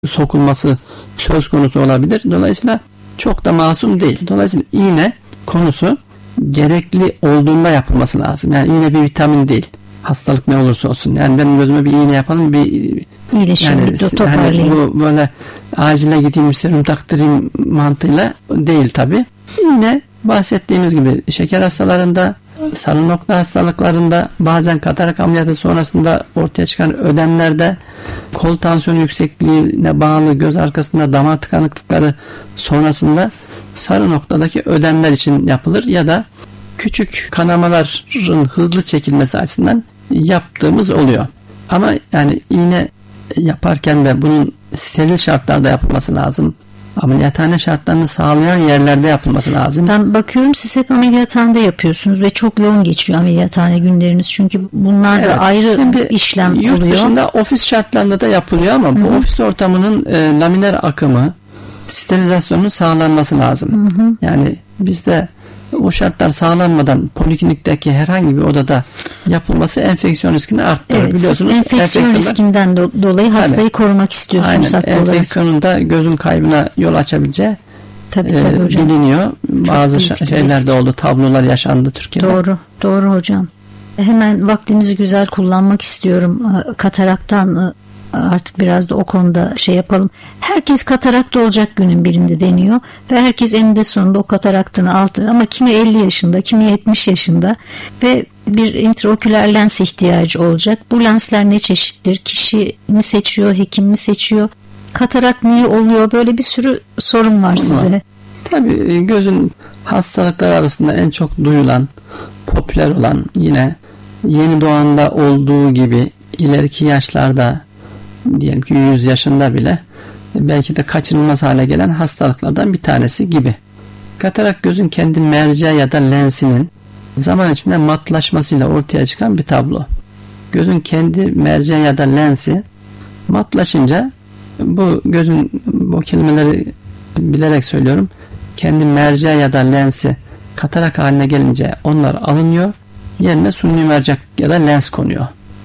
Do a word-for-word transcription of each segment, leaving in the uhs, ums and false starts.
sokulması söz konusu olabilir. Dolayısıyla çok da masum değil. Dolayısıyla iğne konusu gerekli olduğunda yapılması lazım. Yani iğne bir vitamin değil. Hastalık ne olursa olsun. Yani benim gözüme bir iğne yapalım, bir İyileşim, yani, bir hani bu böyle acile gideyim serum taktırayım mantığıyla değil tabi. Yine bahsettiğimiz gibi şeker hastalarında, sarı nokta hastalıklarında, bazen katarak ameliyatı sonrasında ortaya çıkan ödemlerde, kol tansiyonu yüksekliğine bağlı göz arkasında damar tıkanıklıkları sonrasında sarı noktadaki ödemler için yapılır ya da küçük kanamaların hızlı çekilmesi açısından yaptığımız oluyor. Ama yani iğne yaparken de bunun steril şartlarda yapılması lazım. Ameliyathane şartlarını sağlayan yerlerde yapılması lazım. Ben bakıyorum siz hep ameliyathanede yapıyorsunuz ve çok yoğun geçiyor ameliyathane günleriniz. Çünkü bunlar da evet, ayrı işlem yurt oluyor. Yurt dışında ofis şartlarında da yapılıyor ama Hı-hı. bu ofis ortamının e, laminer akımı, sterilizasyonun sağlanması lazım. Hı-hı. Yani bizde o şartlar sağlanmadan poliklinikteki herhangi bir odada yapılması enfeksiyon riskini arttırır. Evet, biliyorsunuz. Enfeksiyon riskinden do- dolayı hastayı evet. korumak istiyorsunuz. Aynen. Enfeksiyonun da gözün kaybına yol açabileceği tabii, tabii e, hocam. biliniyor. Çok Bazı şeylerde risk. oldu. Tablolar yaşandı Türkiye'de. Doğru. Doğru hocam. Hemen vaktimizi güzel kullanmak istiyorum. Kataraktan artık biraz da o konuda şey yapalım. Herkes katarakta olacak günün birinde deniyor ve herkes eninde sonunda o kataraktını aldı ama kimi elli yaşında, kimi yetmiş yaşında ve bir intraoküler lens ihtiyacı olacak. Bu lensler ne çeşittir? Kişi mi seçiyor, hekim mi seçiyor? Katarak niye oluyor? Böyle bir sürü sorun var ama size. Tabii gözün hastalıklar arasında en çok duyulan, popüler olan, yine yeni doğanda olduğu gibi ileriki yaşlarda, diyelim ki yüz yaşında bile belki de kaçınılmaz hale gelen hastalıklardan bir tanesi gibi. Katarak gözün kendi merceği ya da lensinin zaman içinde matlaşmasıyla ortaya çıkan bir tablo. Gözün kendi merceği ya da lensi matlaşınca, bu gözün, bu kelimeleri bilerek söylüyorum, kendi merceği ya da lensi katarak haline gelince onlar alınıyor, yerine suni mercek ya da lens konuyor.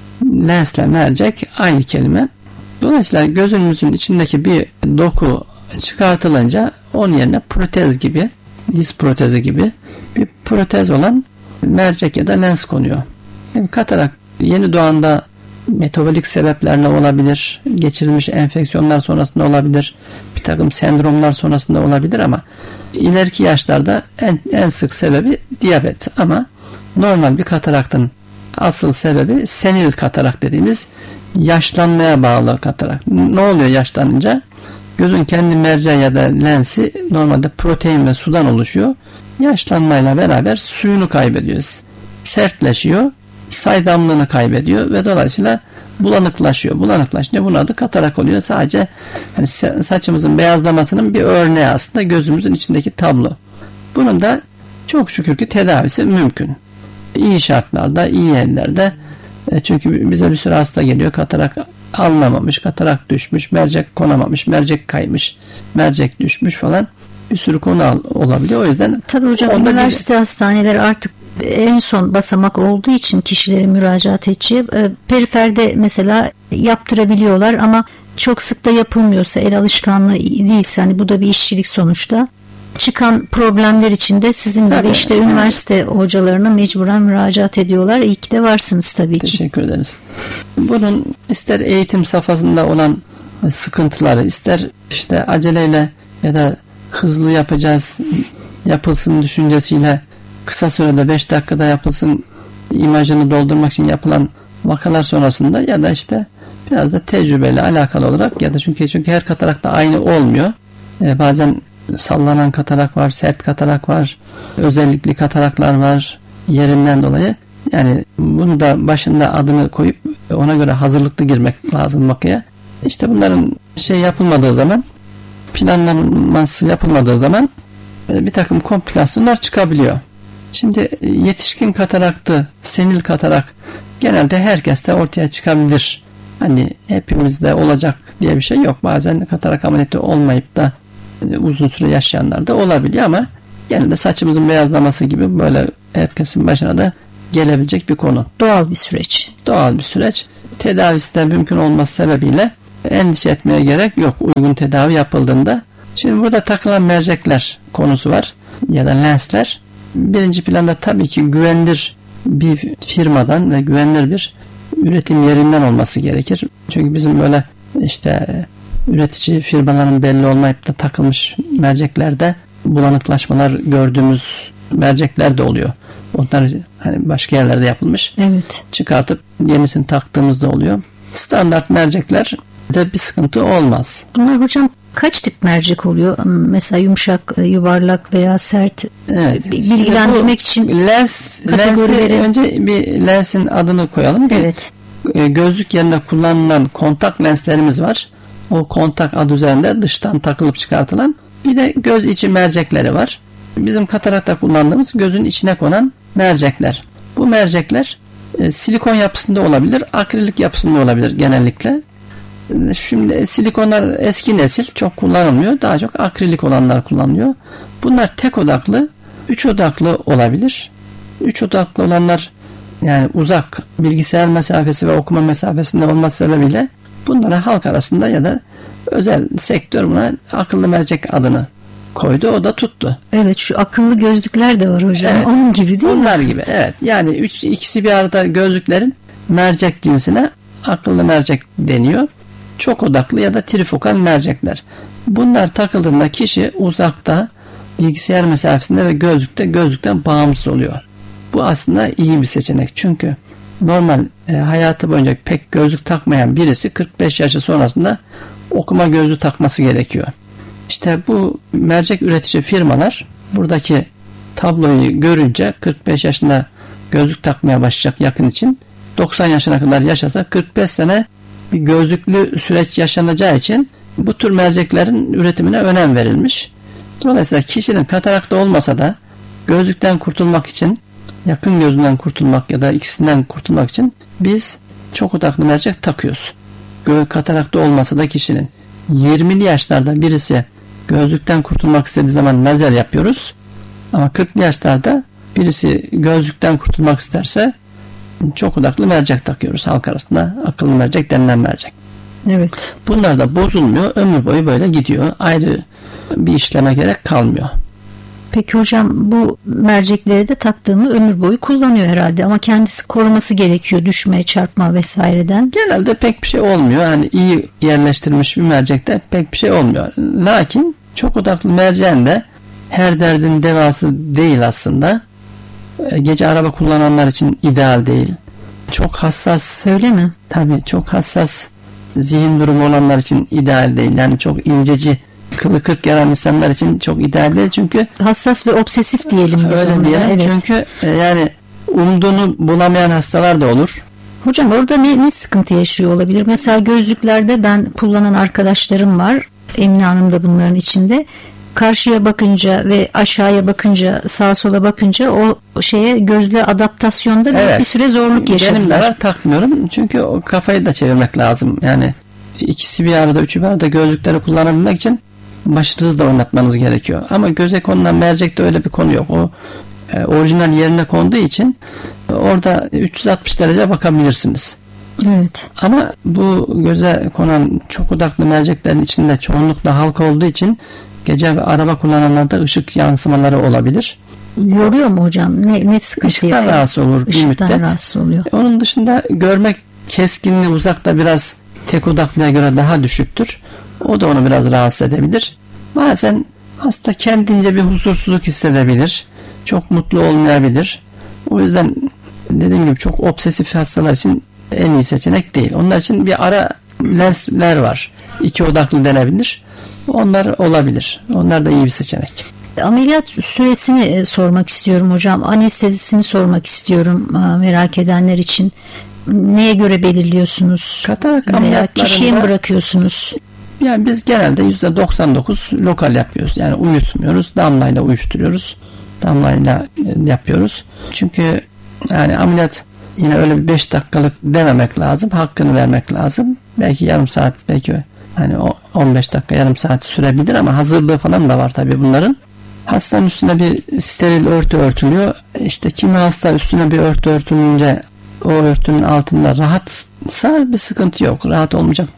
Lensle mercek aynı kelime. Dolayısıyla gözümüzün içindeki bir doku çıkartılınca onun yerine protez gibi, diz protezi gibi bir protez olan mercek ya da lens konuyor. Yani katarak yeni doğanda metabolik sebeplerle olabilir, geçirilmiş enfeksiyonlar sonrasında olabilir, bir takım sendromlar sonrasında olabilir ama ileriki yaşlarda en, en sık sebebi diyabet. Ama normal bir kataraktın asıl sebebi senil katarak dediğimiz yaşlanmaya bağlı katarak. Ne oluyor yaşlanınca? Gözün kendi merceği ya da lensi normalde protein ve sudan oluşuyor. Yaşlanmayla beraber suyunu kaybediyoruz. Sertleşiyor, saydamlığını kaybediyor ve dolayısıyla bulanıklaşıyor. Bulanıklaşınca bunun adı katarak oluyor. Sadece hani saçımızın beyazlamasının bir örneği aslında gözümüzün içindeki tablo. Bunun da çok şükür ki tedavisi mümkün. İyi şartlarda, iyi yerlerde. E çünkü bize bir sürü hasta geliyor. Katarak alınamamış, katarak düşmüş, mercek konamamış, mercek kaymış, mercek düşmüş falan. Bir sürü konu al, olabiliyor. O yüzden tabii hocam üniversite bir... hastaneleri artık en son basamak olduğu için kişilerin müracaat edeceği e, periferde mesela yaptırabiliyorlar ama çok sık da yapılmıyorsa, el alışkanlığı değilse, hani bu da bir işçilik sonuçta, çıkan problemler için de sizin gibi işte yani, üniversite hocalarına mecburen müracaat ediyorlar. İyi ki de varsınız tabii ki. Teşekkür ederiz. Bunun ister eğitim safhasında olan sıkıntıları, ister işte aceleyle ya da hızlı yapacağız, yapılsın düşüncesiyle kısa sürede beş dakikada yapılsın imajını doldurmak için yapılan vakalar sonrasında ya da işte biraz da tecrübeyle alakalı olarak ya da çünkü çünkü her katarak da aynı olmuyor. Ee, bazen sallanan katarak var, sert katarak var, özellikli kataraklar var yerinden dolayı. Yani bunu da başında adını koyup ona göre hazırlıklı girmek lazım vakaya. İşte bunların şey yapılmadığı zaman, planlanması yapılmadığı zaman bir takım komplikasyonlar çıkabiliyor. Şimdi yetişkin kataraktı, senil katarak genelde herkeste ortaya çıkabilir. Hani hepimizde olacak diye bir şey yok. Bazen katarak ameliyatı olmayıp da uzun süre yaşayanlar da olabiliyor ama genelde saçımızın beyazlaması gibi böyle herkesin başına da gelebilecek bir konu. Doğal bir süreç. Doğal bir süreç. Tedavisi de mümkün olması sebebiyle endişe etmeye gerek yok uygun tedavi yapıldığında. Şimdi burada takılan mercekler konusu var ya da lensler. Birinci planda tabii ki güvenilir bir firmadan ve güvenilir bir üretim yerinden olması gerekir. Çünkü bizim böyle işte üretici firmaların belli olmayıp da takılmış merceklerde bulanıklaşmalar gördüğümüz mercekler de oluyor. Onlar hani başka yerlerde yapılmış. Evet. Çıkartıp yenisini taktığımızda oluyor. Standart mercekler de bir sıkıntı olmaz. Bunlar hocam kaç tip mercek oluyor? Mesela yumuşak, yuvarlak veya sert. Evet. Bilgilendirmek için lens, kategorileri. Lensi, önce bir lensin adını koyalım. Evet. Gözlük yerine kullanılan kontak lenslerimiz var. O kontak adı üzerinde dıştan takılıp çıkartılan. Bir de göz içi mercekleri var. Bizim katarakta kullandığımız gözün içine konan mercekler. Bu mercekler e, silikon yapısında olabilir, akrilik yapısında olabilir genellikle. E, şimdi silikonlar eski nesil çok kullanılmıyor. Daha çok akrilik olanlar kullanılıyor. Bunlar tek odaklı, üç odaklı olabilir. Üç odaklı olanlar yani uzak bilgisayar mesafesi ve okuma mesafesinde olması sebebiyle bunlara halk arasında ya da özel sektör buna akıllı mercek adını koydu. O da tuttu. Evet, şu akıllı gözlükler de var hocam. Evet, onun gibi değil onlar mi? Onlar gibi. Evet. Yani üç, ikisi bir arada gözlüklerin mercek cinsine akıllı mercek deniyor. Çok odaklı ya da trifokal mercekler. Bunlar takıldığında kişi uzakta bilgisayar mesafesinde ve gözlükte gözlükten bağımsız oluyor. Bu aslında iyi bir seçenek. Çünkü normal e, hayatı boyunca pek gözlük takmayan birisi kırk beş yaşı sonrasında okuma gözlüğü takması gerekiyor. İşte bu mercek üretici firmalar buradaki tabloyu görünce kırk beş yaşında gözlük takmaya başlayacak yakın için doksan yaşına kadar yaşasa kırk beş sene bir gözlüklü süreç yaşanacağı için bu tür merceklerin üretimine önem verilmiş. Dolayısıyla kişinin katarakta olmasa da gözlükten kurtulmak için, yakın gözünden kurtulmak ya da ikisinden kurtulmak için biz çok odaklı mercek takıyoruz. Katarakta olmasa da kişinin yirmili yaşlarda birisi gözlükten kurtulmak istediği zaman lazer yapıyoruz. Ama kırklı yaşlarda birisi gözlükten kurtulmak isterse çok odaklı mercek takıyoruz. Halk arasında akıllı mercek denilen mercek. Evet. Bunlar da bozulmuyor. Ömür boyu böyle gidiyor. Ayrı bir işleme gerek kalmıyor. Peki hocam, bu mercekleri de taktığımı ömür boyu kullanıyor herhalde ama kendisi koruması gerekiyor düşme, çarpma vesaireden. Genelde pek bir şey olmuyor. Hani iyi yerleştirilmiş bir mercekte pek bir şey olmuyor. Lakin çok odaklı merceğin de her derdin devası değil aslında. Gece araba kullananlar için ideal değil. Çok hassas. Öyle mi? Tabii çok hassas zihin durumu olanlar için ideal değil. Yani çok inceci, kılı kırk yaran insanlar için çok ideal değil. Çünkü hassas ve obsesif diyelim biz öyle ona. diyelim. Evet. Çünkü yani umduğunu bulamayan hastalar da olur. Hocam orada ne, ne sıkıntı yaşıyor olabilir? Mesela gözlüklerde ben kullanan arkadaşlarım var. Emine Hanım da bunların içinde. Karşıya bakınca ve aşağıya bakınca, sağa sola bakınca o şeye gözle adaptasyonda evet. bir süre zorluk yaşadılar. Benim de var, takmıyorum. Çünkü o kafayı da çevirmek lazım. Yani ikisi bir arada, üçü bir arada gözlükleri kullanabilmek için başınızı da oynatmanız gerekiyor. Ama göze konulan mercekte öyle bir konu yok. O e, orijinal yerine konduğu için e, orada üç yüz altmış derece bakabilirsiniz. Evet. Ama bu göze konan çok odaklı merceklerin içinde çoğunlukla halka olduğu için gece ve araba kullananlarda ışık yansımaları olabilir. Yoruyor mu hocam? Ne, ne sıkıntı Işıktan yapıyor? rahatsız olur bir Işıktan müddet. rahatsız oluyor. Onun dışında görmek keskinliği uzakta biraz tek odaklıya göre daha düşüktür. O da onu biraz rahatsız edebilir. Bazen hasta kendince bir huzursuzluk hissedebilir. Çok mutlu olmayabilir. O yüzden dediğim gibi çok obsesif hastalar için en iyi seçenek değil. Onlar için bir ara lensler var. İki odaklı denebilir. Onlar olabilir. Onlar da iyi bir seçenek. Ameliyat süresini sormak istiyorum hocam. Anestezisini sormak istiyorum merak edenler için. Neye göre belirliyorsunuz? Katarak ameliyatlarında kişiye mi bırakıyorsunuz? Yani biz genelde yüzde doksan dokuz lokal yapıyoruz. Yani uyutmuyoruz. Damlayla uyuşturuyoruz. Damlayla yapıyoruz. Çünkü yani ameliyat yine öyle bir beş dakikalık dememek lazım. Hakkını vermek lazım. Belki yarım saat, belki hani on beş dakika, yarım saat sürebilir ama hazırlığı falan da var tabii bunların. Hastanın üstüne bir steril örtü örtülüyor. İşte kimi hasta üstüne bir örtü örtülünce o örtünün altında rahatsa bir sıkıntı yok. Rahat olmayacak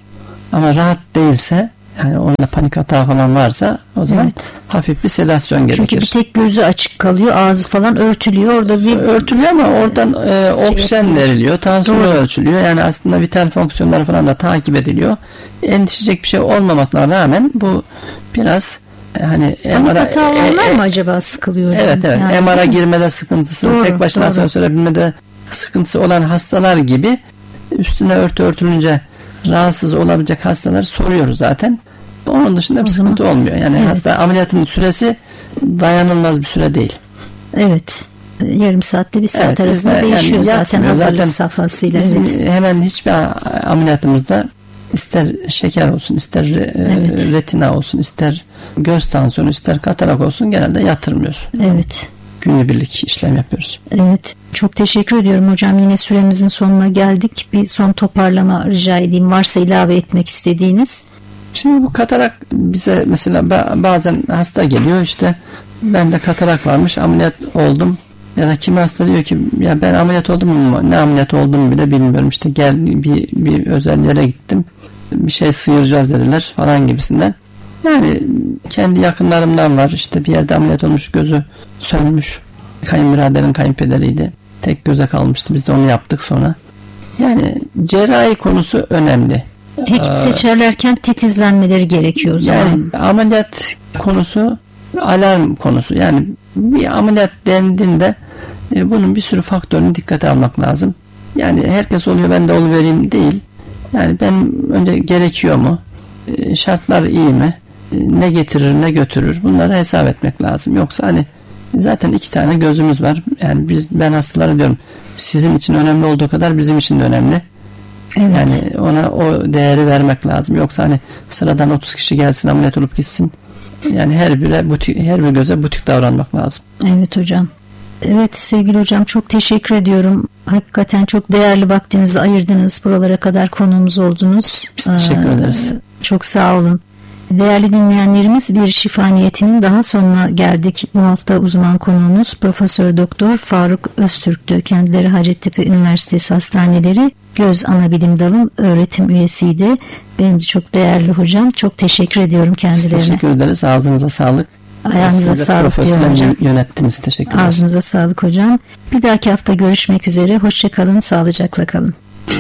Ama rahat değilse, yani onda panik atağı falan varsa o zaman evet. hafif bir sedasyon gerekir. Çünkü bir tek gözü açık kalıyor, ağzı falan örtülüyor. Orada bir örtülüyor ama oradan e, oksijen veriliyor, tansiyonu ölçülüyor. Yani aslında vital fonksiyonları falan da takip ediliyor. Endişecek bir şey olmamasına rağmen bu biraz e, hani M R hata olanlar e, mı acaba sıkılıyor? Evet evet. Yani, M R'a girmede sıkıntısı, doğru, tek başına asansöre binmede sıkıntısı olan hastalar gibi üstüne örtü örtülünce rahatsız olabilecek hastaları soruyoruz zaten. Onun dışında bir sıkıntı olmuyor. Yani evet. hasta ameliyatın süresi dayanılmaz bir süre değil. Evet. Yarım saatte bir saat evet, arasında değişiyor yani zaten hazırlık zaten safhasıyla. Bizim evet. hemen hiçbir ameliyatımızda ister şeker olsun, ister evet. retina olsun, ister göz tansiyonu, ister katarak olsun genelde yatırmıyoruz. Evet. Günübirlik işlem yapıyoruz. Evet. Çok teşekkür ediyorum hocam. Yine süremizin sonuna geldik. Bir son toparlama rica edeyim. Varsa ilave etmek istediğiniz. Şimdi bu katarak bize mesela bazen hasta geliyor, işte ben de katarak varmış, ameliyat oldum, ya da kimi hasta diyor ki ya ben ameliyat oldum ama ne ameliyat oldum bile bilmiyorum, işte gel bir, bir özel yere gittim, bir şey sıyıracağız dediler falan gibisinden. Yani kendi yakınlarımdan var, işte bir yerde ameliyat olmuş, gözü sönmüş, kayınbiraderin kayınpederiydi, tek göze kalmıştı, biz de onu yaptık sonra. Yani cerrahi konusu önemli. Hep seçerlerken titizlenmeleri gerekiyor o zaman. Yani ameliyat konusu alarm konusu. Yani bir ameliyat dendiğinde e, bunun bir sürü faktörünü dikkate almak lazım. Yani herkes oluyor ben de oluvereyim değil. Yani ben önce gerekiyor mu? E, şartlar iyi mi? E, ne getirir ne götürür? Bunları hesap etmek lazım. Yoksa hani zaten iki tane gözümüz var. Yani biz ben hastalara diyorum sizin için önemli olduğu kadar bizim için de önemli. Evet. Yani ona o değeri vermek lazım. Yoksa hani sıradan otuz kişi gelsin ameliyat olup gitsin. Yani her bire butik, her bir göze butik davranmak lazım. Evet hocam. Evet sevgili hocam, çok teşekkür ediyorum. Hakikaten çok değerli vaktinizi ayırdınız. Buralara kadar konuğumuz oldunuz. Biz teşekkür ee, ederiz. Çok sağ olun. Değerli dinleyenlerimiz, bir şifa niyetinin daha sonuna geldik. Bu hafta uzman konuğumuz Profesör Doktor Faruk Öztürk'tü. Kendileri Hacettepe Üniversitesi Hastaneleri Göz Anabilim Dalı öğretim üyesiydi. Benim de çok değerli hocam. Çok teşekkür ediyorum kendilerine. Biz teşekkür ederiz. Ağzınıza sağlık. Ayağınıza sağlık diyorum hocam. Yönettiniz. Teşekkür ederim. Ağzınıza sağlık hocam. Bir dahaki hafta görüşmek üzere. Hoşça kalın. Sağlıcakla kalın.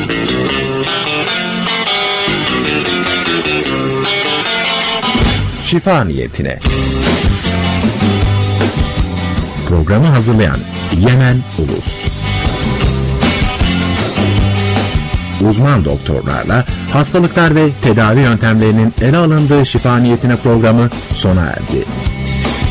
Şifa niyetine. Programı hazırlayan Yemen Ulus. Uzman doktorlarla hastalıklar ve tedavi yöntemlerinin ele alındığı şifa niyetine programı sona erdi.